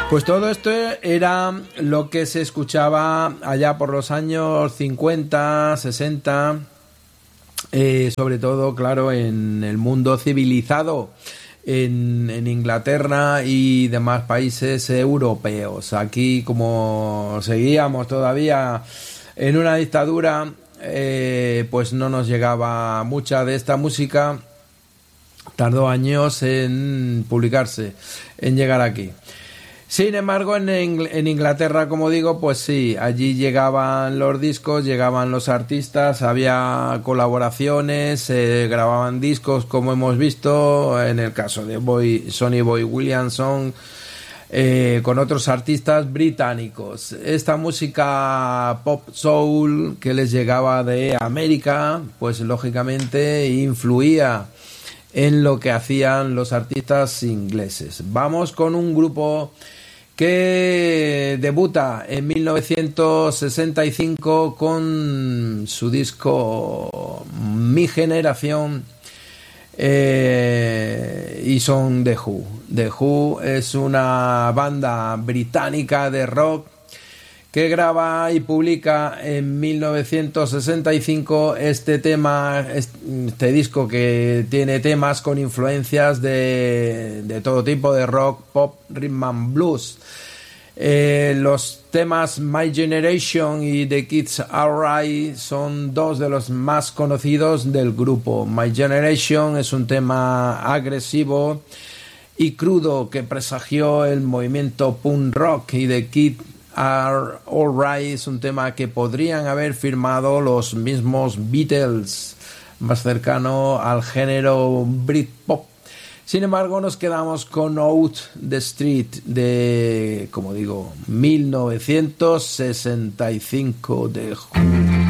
Pues todo esto era lo que se escuchaba allá por los años 50, 60, sobre todo, claro, en el mundo civilizado, en Inglaterra y demás países europeos. Aquí, como seguíamos todavía en una dictadura, pues no nos llegaba mucha de esta música. Tardó años en publicarse, en llegar aquí. Sin embargo, en Inglaterra, como digo, pues sí, allí llegaban los discos, llegaban los artistas, había colaboraciones, se grababan discos, como hemos visto en el caso de Sonny Boy Williamson, con otros artistas británicos. Esta música pop soul que les llegaba de América, pues lógicamente influía en lo que hacían los artistas ingleses. Vamos con un grupo que debuta en 1965 con su disco Mi Generación, y son The Who. The Who es una banda británica de rock que graba y publica en 1965 este disco que tiene temas con influencias de todo tipo de rock, pop, rhythm and blues. Los temas My Generation y The Kids Are Right son dos de los más conocidos del grupo. My Generation es un tema agresivo y crudo que presagió el movimiento punk rock, y The Kids Are Alright es un tema que podrían haber firmado los mismos Beatles, más cercano al género Britpop. Sin embargo, nos quedamos con Out the Street de, como digo, 1965 de Who.